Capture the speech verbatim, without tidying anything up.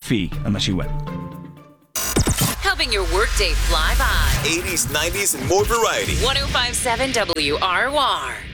fee unless you win. Helping your workday fly by. eighties, nineties, and more variety. one oh five point seven W R R.